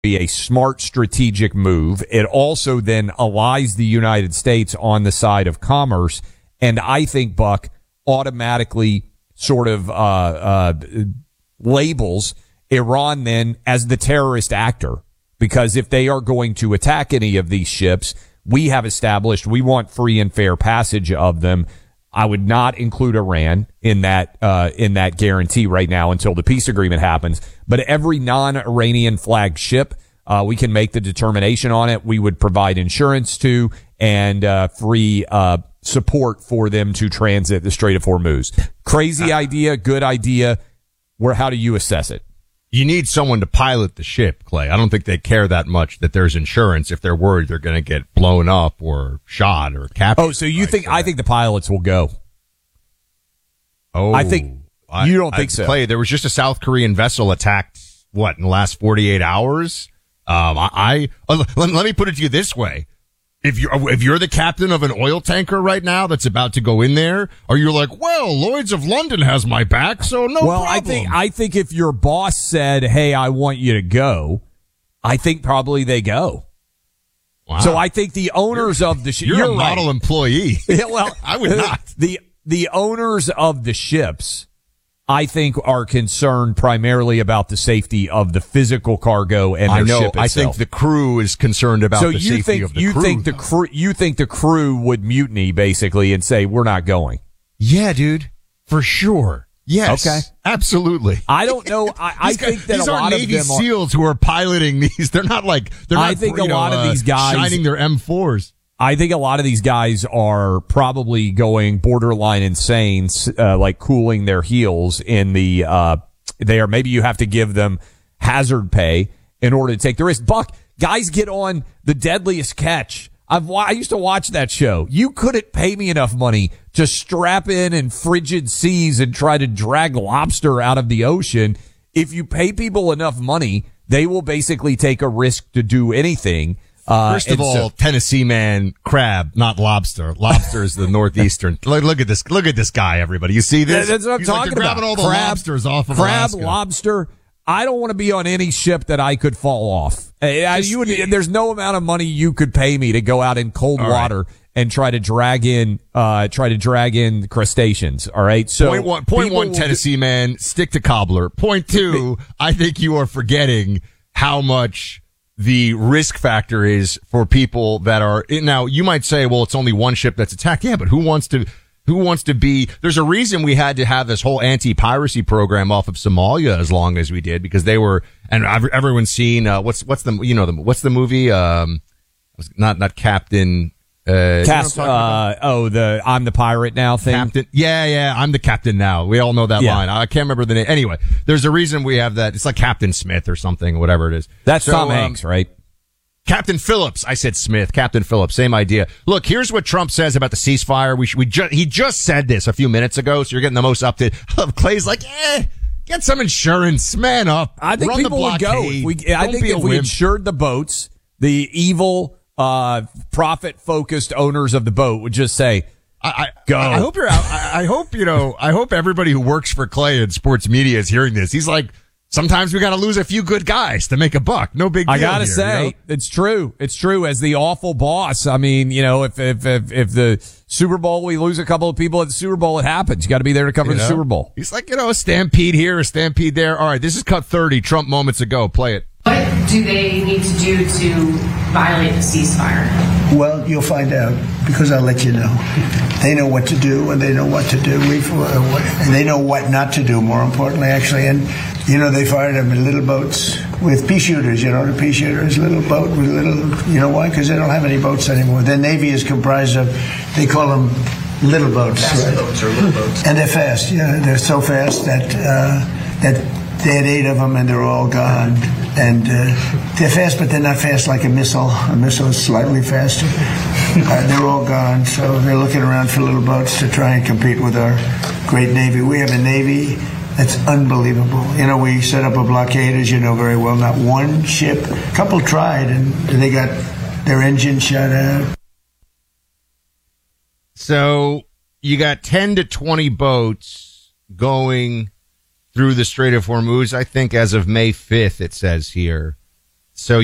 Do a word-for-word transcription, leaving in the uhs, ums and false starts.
be a smart strategic move. It also then allies the United States on the side of commerce. And I think, Buck, automatically sort of uh, uh, labels Iran then as the terrorist actor. Because if they are going to attack any of these ships, we have established we want free and fair passage of them. I would not include Iran in that uh, in that guarantee right now until the peace agreement happens. But every non-Iranian flagged ship, uh, we can make the determination on it. We would provide insurance to and uh, free uh, support for them to transit the Strait of Hormuz. Crazy idea, good idea. Where? How do you assess it? You need someone to pilot the ship, Clay. I don't think they care that much that there's insurance if they're worried they're going to get blown up or shot or captured. Oh, so you think, I think the pilots will go. Oh, I think, I, you don't think I, so. Clay, there was just a South Korean vessel attacked, what, in the last forty-eight hours? Um, I, I let, let me put it to you this way. If you're, if you're the captain of an oil tanker right now that's about to go in there, or you're like, well, Lloyd's of London has my back, so no well, problem. I think, I think if your boss said, hey, I want you to go, I think probably they go. Wow. So I think the owners you're, of the ship, you're, you're a model right. employee. Yeah, well, I would not. The, the owners of the ships, I think, are concerned primarily about the safety of the physical cargo and their I know. ship itself. I think the crew is concerned about so the you safety think, of the you crew. think the crew, you think the crew would mutiny basically and say, we're not going. Yeah, dude. For sure. Yes. Okay. Absolutely. I don't know. I, I guys, think that these a are lot Navy of them SEALs who are piloting these. They're not like, they're not, I think you a know, lot of uh, these guys shining their M fours. I think a lot of these guys are probably going borderline insane, uh, like cooling their heels in the, uh, there. Maybe you have to give them hazard pay in order to take the risk. Buck, guys get on The Deadliest Catch. I've, I used to watch that show. You couldn't pay me enough money to strap in in frigid seas and try to drag lobster out of the ocean. If you pay people enough money, they will basically take a risk to do anything. Uh, First of all, so, Tennessee man, crab, not lobster. Lobster is the northeastern. Look, look at this. Look at this guy, everybody. You see this? That's what I'm He's talking like, they're about. grabbing all the crab, lobsters off of crab, Alaska. lobster. I don't want to be on any ship that I could fall off. I, you would, there's no amount of money you could pay me to go out in cold all water right. and try to drag in, uh, try to drag in crustaceans. All right. So point one, point one Tennessee man, stick to cobbler. Point two, I think you are forgetting how much the risk factor is for people that are now. You might say, well, it's only one ship that's attacked. Yeah, but who wants to? Who wants to be? There's a reason we had to have this whole anti-piracy program off of Somalia as long as we did, because they were, and everyone's seen, uh, what's, what's the, you know, the, what's the movie? Um, not, not Captain, uh, Cast, you know uh, oh, the, I'm the pirate now thing. Captain. Yeah, yeah. I'm the captain now. We all know that Yeah. line. I can't remember the name. Anyway, there's a reason we have that. It's like Captain Smith or something, whatever it is. That's So, Tom um, Hanks, right? Captain Phillips. I said Smith. Captain Phillips. Same idea. Look, here's what Trump says about the ceasefire. We should, we just, he just said this a few minutes ago, so you're getting the most up to, Clay's like, eh, get some insurance. Man up. I think Run people the would go. blockade. We, I Don't think be a if we wimp. insured the boats, the evil, uh, profit-focused owners of the boat would just say, I, I, Go. I hope you're out. I, I hope, you know, I hope everybody who works for Clay in sports media is hearing this. He's like, sometimes we got to lose a few good guys to make a buck. No big deal. I gotta here, say, you know? it's true. It's true. As the awful boss, I mean, you know, if if if, if the Super Bowl, we lose a couple of people at the Super Bowl, it happens. You got to be there to cover You the know? Super Bowl. He's like, you know, a stampede here, a stampede there. All right, this is cut thirty. Trump moments ago. Play it. What do they need to do to violate the ceasefire? Well, you'll find out because I'll let you know. They know what to do and they know what to do. We've, uh, and they know what not to do, more importantly, actually. And, you know, they fired them in little boats with pea shooters, you know, the pea shooters, little boat with little, you know why? Because they don't have any boats anymore. The Navy is comprised of, they call them little boats. Fast right? boats or little boats. And they're fast, yeah. They're so fast that, uh, that they had eight of them and they're all gone. And uh, they're fast, but they're not fast like a missile. A missile is slightly faster. Uh, they're all gone, so they're looking around for little boats to try and compete with our great Navy. We have a Navy that's unbelievable. You know, we set up a blockade, as you know very well. Not one ship. A couple tried, and they got their engine shut out. So you got ten to twenty boats going through the Strait of Hormuz, I think, as of May fifth, it says here. So